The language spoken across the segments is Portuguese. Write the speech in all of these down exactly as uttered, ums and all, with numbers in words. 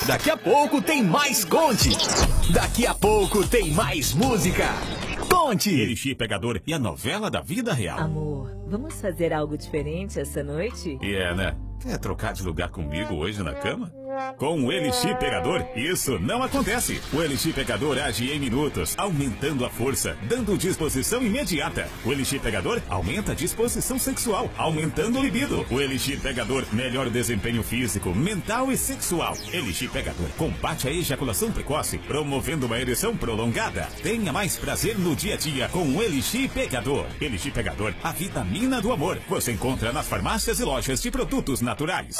Daqui a pouco tem mais Conte. Daqui a pouco tem mais música. Conte. Elixir Pegador e a novela da vida real. Amor, vamos fazer algo diferente essa noite? E é, né? Quer trocar de lugar comigo hoje na cama? Com o Elixir Pegador, isso não acontece. O Elixir Pegador age em minutos, aumentando a força, dando disposição imediata. O Elixir Pegador aumenta a disposição sexual, aumentando o libido. O Elixir Pegador melhora o desempenho físico, mental e sexual. Elixir Pegador combate a ejaculação precoce, promovendo uma ereção prolongada. Tenha mais prazer no dia a dia com o Elixir Pegador. Elixir Pegador, a vitamina do amor. Você encontra nas farmácias e lojas de produtos naturais.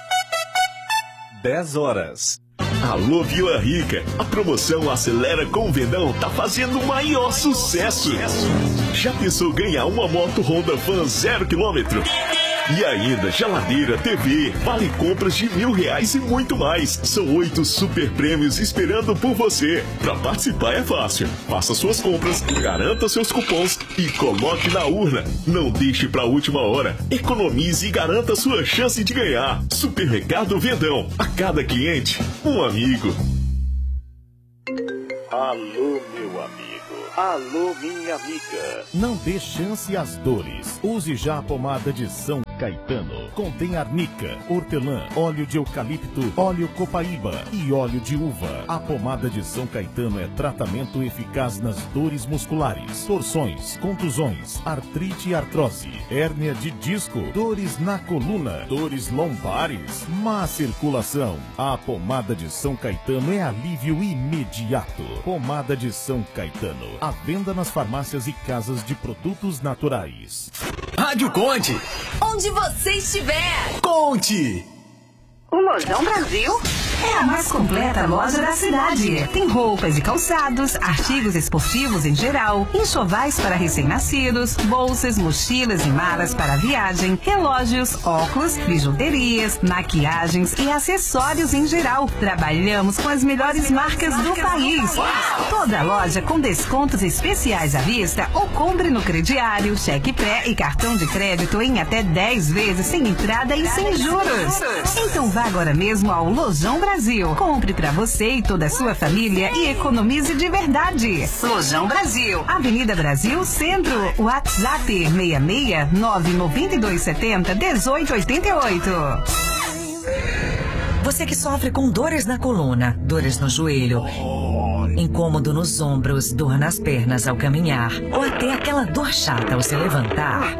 dez horas. Alô, Vila Rica! A promoção Acelera com o Verdão tá fazendo o maior sucesso! Já pensou ganhar uma moto Honda Fan zero quilômetro? E ainda, geladeira, T V, vale compras de mil reais e muito mais. São oito super prêmios esperando por você. Pra participar é fácil. Faça suas compras, garanta seus cupons e coloque na urna. Não deixe pra última hora. Economize e garanta sua chance de ganhar. Supermercado Verdão. A cada cliente, um amigo. Alô, meu amigo. Alô, minha amiga. Não dê chance às dores. Use já a pomada de São Caetano. Contém arnica, hortelã, óleo de eucalipto, óleo copaíba e óleo de uva. A pomada de São Caetano é tratamento eficaz nas dores musculares, torções, contusões, artrite e artrose, hérnia de disco, dores na coluna, dores lombares, má circulação. A pomada de São Caetano é alívio imediato. Pomada de São Caetano. À venda nas farmácias e casas de produtos naturais. Rádio Conte. Onde você estiver. Conte. O Lojão Brasil é a mais completa loja da cidade. Tem roupas e calçados, artigos esportivos em geral, enxovais para recém-nascidos, bolsas, mochilas e malas para viagem, relógios, óculos, bijuterias, maquiagens e acessórios em geral. Trabalhamos com as melhores marcas do país. Toda loja com descontos especiais à vista ou compre no crediário, cheque pré e cartão de crédito em até dez vezes sem entrada e sem juros. Então vá agora mesmo ao Lojão Brasil. Compre pra você e toda a sua família e economize de verdade. Lojão Brasil, Avenida Brasil, Centro. WhatsApp seis seis nove nove dois sete zero um oito oito oito. Você que sofre com dores na coluna, dores no joelho, incômodo nos ombros, dor nas pernas ao caminhar, ou até aquela dor chata ao se levantar.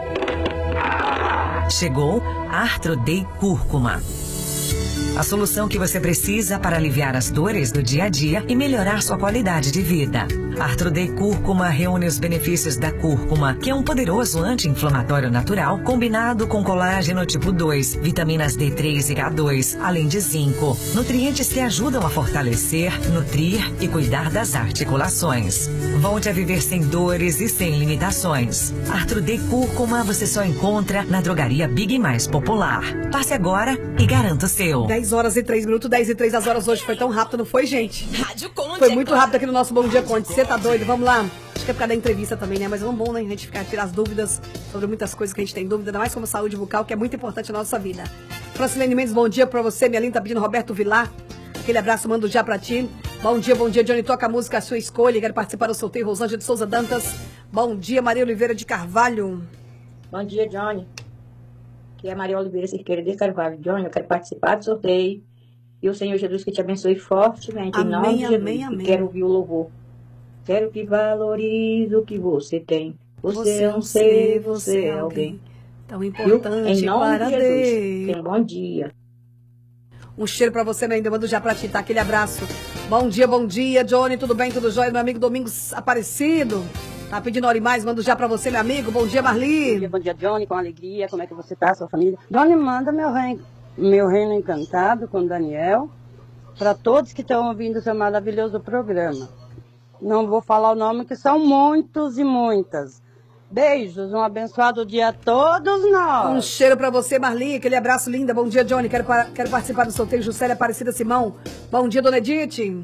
Chegou Arthrodei Cúrcuma. A solução que você precisa para aliviar as dores do dia a dia e melhorar sua qualidade de vida. Arthrodei Cúrcuma reúne os benefícios da cúrcuma, que é um poderoso anti-inflamatório natural, combinado com colágeno tipo dois, vitaminas D três e K dois, além de zinco. Nutrientes que ajudam a fortalecer, nutrir e cuidar das articulações. Volte a viver sem dores e sem limitações. Arthrodei Cúrcuma você só encontra na drogaria Big Mais Popular. Passe agora e garanta o seu. dez horas e três minutos, dez e três as horas hoje. Foi tão rápido, não foi, gente? Rádio Conte. Foi muito rápido aqui no nosso Bom Dia Conte. Você tá doido? Vamos lá. Acho que é por causa da entrevista também, né? Mas é um bom, né? A gente ficar, tirar as dúvidas sobre muitas coisas que a gente tem dúvida, ainda mais como saúde bucal, que é muito importante na nossa vida. Francilene Mendes, bom dia pra você. Minha linda, tá pedindo Roberto Vilar. Aquele abraço, mando já pra ti. Bom dia, bom dia, Johnny. Toca a música, a sua escolha. Quero participar do sorteio. Rosângela de Souza Dantas. Bom dia, Maria Oliveira de Carvalho. Bom dia, Johnny. Aqui é Maria Oliveira Cerqueira de Carvalho. Johnny, eu quero participar do sorteio. E o Senhor Jesus que te abençoe fortemente. Amém, em nome de Jesus. amém, amém. E quero ouvir o louvor. Quero que valorize o que você tem. Você, você é um ser, você é alguém. Tão importante em nome para de Jesus. Deus. Tenha um bom dia. Um cheiro pra você, meu ainda mando já pra ti, tá? Aquele abraço. Bom dia, bom dia, Johnny. Tudo bem, tudo jóia? Meu amigo Domingos Aparecido. Tá pedindo hora e mais, mando já pra você, meu amigo. Bom dia, Marli. Bom dia, bom dia, Johnny, com alegria. Como é que você tá, sua família? Johnny, manda meu reino, meu reino encantado com Daniel para todos que estão ouvindo o seu maravilhoso programa. Não vou falar o nome, que são muitos e muitas. Beijos, um abençoado dia a todos nós. Um cheiro pra você, Marli. Aquele abraço linda. Bom dia, Johnny. Quero, quero participar do sorteio. Juscelia Aparecida Simão. Bom dia, Dona Edith.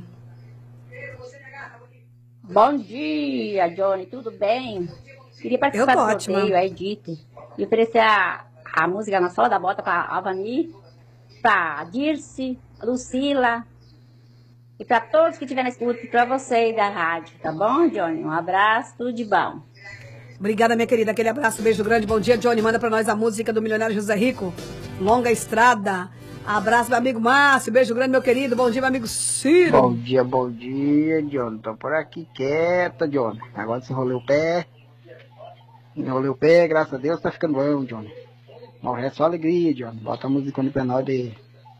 Bom dia, Johnny, tudo bem? Queria participar do sorteio, a Edith, e oferecer a, a música Na Sola da Bota para a Avani pra Dirce, Lucila e pra todos que estiverem na escuta e pra você aí da rádio, tá bom, Johnny? Um abraço, tudo de bom. Obrigada, minha querida. Aquele abraço, beijo grande. Bom dia, Johnny. Manda pra nós a música do Milionário José Rico. Longa Estrada. Abraço, meu amigo Márcio. Beijo grande, meu querido. Bom dia, meu amigo Ciro. Bom dia, bom dia, Johnny. Tô por aqui quieta, Johnny. Agora você enrolei o pé. Enrolei o pé, graças a Deus, tá ficando bom, Johnny. O resto é só alegria, Johnny. Bota a música no penal de...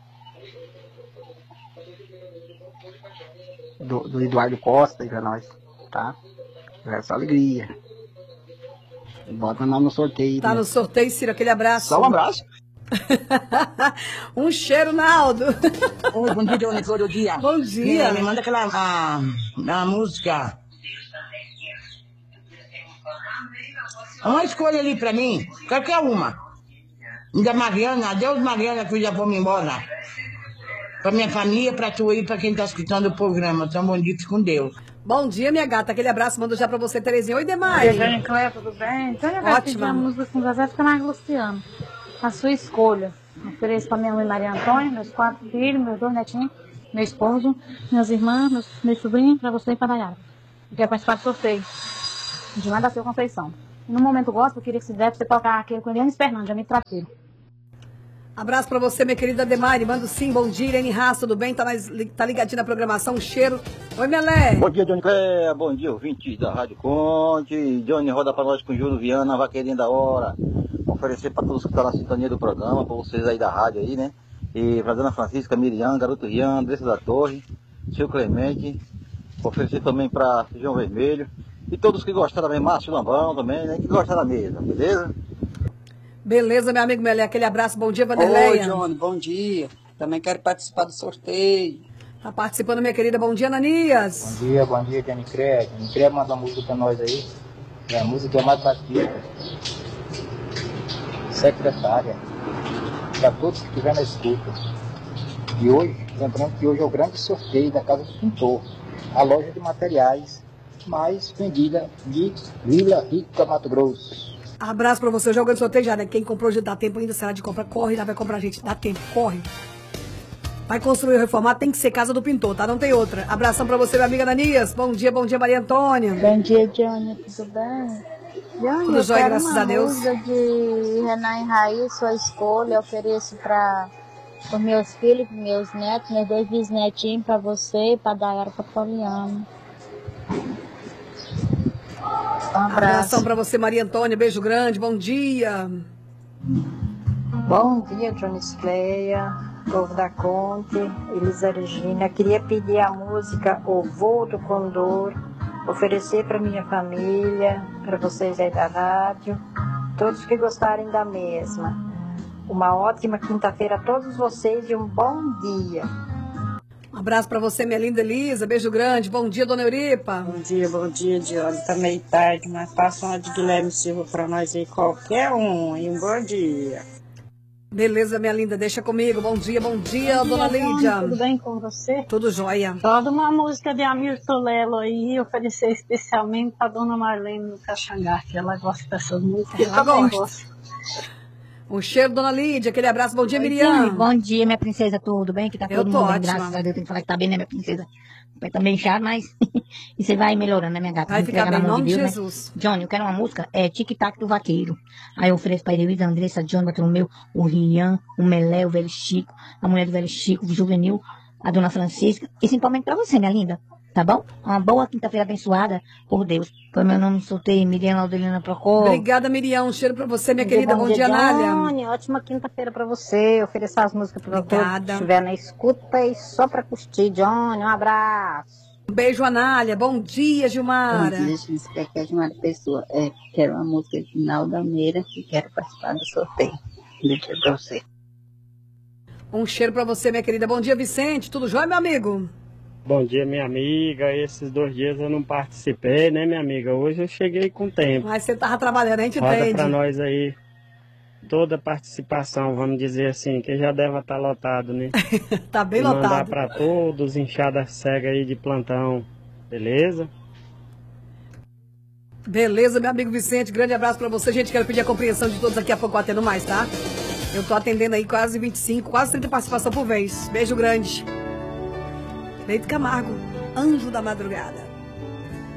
Do, do Eduardo Costa aí pra nós, tá? O resto é só alegria. Bota nós no sorteio. Tá, né? No sorteio, Ciro, aquele abraço. Só um abraço. Um cheiro, Naldo. Oi, bom dia, Johnny, todo dia. Bom dia. Me, me manda aquela a, a música. Uma escolha ali pra mim, qualquer uma. Da Mariana, adeus Mariana, que eu já vou me embora. Pra minha família, pra tu e pra quem tá escutando o programa. Então, bom dia, com Deus. Bom dia, minha gata. Aquele abraço, mando já pra você, Terezinha. Oi, Demai. Oi, Jane Cléia, tudo bem? Então, eu quero pedir a música com José Camargo Luciano. A sua escolha. Ofereço pra minha mãe Maria Antônia, meus quatro filhos, meus dois netinhos, meu esposo, minhas irmãs, meus, meus sobrinhos, pra você e pra Dayara. Eu quero participar do sorteio. De lá da sua Conceição. E no momento gosto, eu queria que se deve você tocar aquele com Eliane Fernandes, já me tratei. Abraço pra você, minha querida Demari. Mando sim, bom dia, Irene Haas, tudo bem? Tá, mais, tá ligadinho na programação, um cheiro. Oi, Melé. Bom dia, Johnny Cléia. Bom dia, ouvintes da Rádio Conte. Johnny, roda pra nós com o Júlio Viana, vaqueirinha da hora. Oferecer pra todos que estão na sintonia do programa, pra vocês aí da rádio aí, né? E pra Dona Francisca, Miriam, Garoto Rian, Andressa da Torre, Seu Clemente. Oferecer também pra Feijão Vermelho. E todos que gostaram também, Márcio Lambão também, né? Que gostaram da mesa, beleza? Beleza, meu amigo Melé, aquele abraço, bom dia, Vanderleia. Oi, Johnny, bom dia. Também quero participar do sorteio. Tá participando, minha querida, bom dia, Ananias. Bom dia, bom dia, Johnny Cléia. Johnny Cléia manda uma música pra nós aí. É a música mais batida. Secretária. Pra todos que estiverem na escuta. E hoje, lembrando que hoje é o grande sorteio da Casa do Pintor. A loja de materiais mais vendida de Vila Rica, Mato Grosso. Abraço pra você, jogando sorteio já, né? Quem comprou já dá tempo ainda, será de compra, corre lá, vai comprar, gente, dá tempo, corre. Vai construir ou reformar, tem que ser Casa do Pintor, tá? Não tem outra. Abração pra você, minha amiga Ananias. Bom dia, bom dia, Maria Antônia. Bom dia, Johnny, tudo bem? Johnny, tudo jóia, graças a Deus. Música de Renan e Raí, sua escolha, eu ofereço pra os meus filhos, meus netos, meus dois bisnetinhos, pra você e pra Dayara, pra Poliana. Um abração pra você, Maria Antônia. Beijo grande, bom dia. Bom dia, Johnny Cléia, povo da Conte, Elisa Regina. Queria pedir a música O Voo do Condor, oferecer para minha família, para vocês aí da rádio, todos que gostarem da mesma. Uma ótima quinta-feira a todos vocês e um bom dia. Um abraço pra você, minha linda Elisa. Beijo grande. Bom dia, dona Euripa. Bom dia, bom dia, Dione. Tá meio tarde, mas passa uma de Guilherme Silva pra nós aí, qualquer um. E um bom dia. Beleza, minha linda. Deixa comigo. Bom dia, bom dia, bom dona dia, Lídia. Tudo bem com você? Tudo jóia. Toda uma música de Hamilton Lelo aí, oferecer especialmente pra dona Marlene no Caxangá, que ela gosta dessas músicas. Ela, ela gosta. Um cheiro, dona Lídia, aquele abraço. Bom dia, Oi, Miriam. Sim, bom dia, minha princesa, tudo bem? Que tá eu todo tô mundo bem, ótima. graças a Deus. Tem que falar que tá bem, né, minha princesa? Vai também inchado, mas e você vai melhorando, né, minha gata? Vai ficar bem, em nome de Deus, Jesus. Né? Johnny, eu quero uma música, é Tic-Tac do Vaqueiro. Aí eu ofereço pra Eloísa, Andressa, Johnny, Bartolomeu, o Rian, o Melé, o Velho Chico, a mulher do Velho Chico, o Juvenil, a dona Francisca, e principalmente pra você, minha linda. Tá bom? Uma boa quinta-feira abençoada por Deus. Foi meu nome, soltei Miriam Laudelina Procopio. Obrigada, Miriam. Um cheiro pra você, minha querida. Bom, bom dia, Nália. Johnny, ótima quinta-feira pra você. Oferecer as músicas pra todos que estiver na escuta e só pra curtir, Johnny. Um abraço. Um beijo, Anália. Bom dia, Gilmara. Bom dia, Gilmara. Aqui é Gilmara Pessoa. É, quero uma música de Nalda Meira e quero participar do sorteio. Beijo pra você. Um cheiro pra você, minha querida. Bom dia, Vicente. Tudo jóia, meu amigo? Bom dia, minha amiga. Esses dois dias eu não participei, né, minha amiga? Hoje eu cheguei com tempo. Mas você tava trabalhando, a gente Roda entende. pra nós aí toda a participação, vamos dizer assim, que já deve estar lotado, né? Tá bem e lotado. Mandar pra todos, enxada cega aí de plantão, beleza? Beleza, meu amigo Vicente. Grande abraço pra você, gente. Quero pedir a compreensão de todos daqui a pouco, batendo mais, tá? Eu tô atendendo aí quase vinte e cinco, quase trinta participação por vez. Beijo grande. Leite Camargo, Anjo da Madrugada.